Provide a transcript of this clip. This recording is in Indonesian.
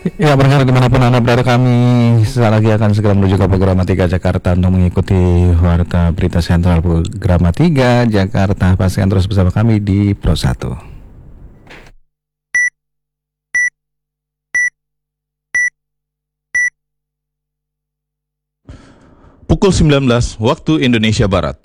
Ya, berharap dimanapun Anda berada, kami sesaat lagi akan segera menuju ke Gramatika Jakarta untuk mengikuti Warta Berita Sentral Gramatika Jakarta. Pastikan terus bersama kami di Pro 1. Pukul 19 waktu Indonesia Barat.